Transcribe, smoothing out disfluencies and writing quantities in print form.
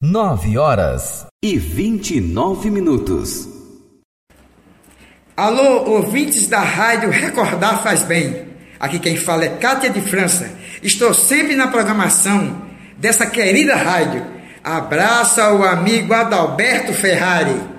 9h29. Alô, ouvintes da rádio Recordar Faz Bem. Aqui quem fala é Cátia de França. Estou sempre na programação dessa querida rádio. Abraço ao amigo Adalberto Ferrari.